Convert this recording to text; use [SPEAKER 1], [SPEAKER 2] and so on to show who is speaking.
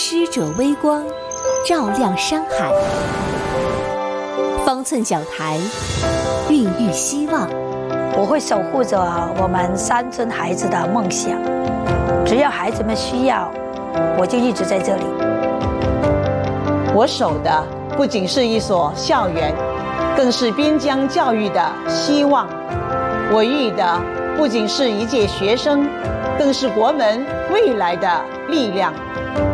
[SPEAKER 1] 施者微光，照亮山海。方寸讲台，孕育希望。
[SPEAKER 2] 我会守护着我们3尊孩子的梦想，只要孩子们需要，我就一直在这里。
[SPEAKER 3] 我守的不仅是一所校园，更是边疆教育的希望。我育的不仅是一届学生，更是国门未来的力量。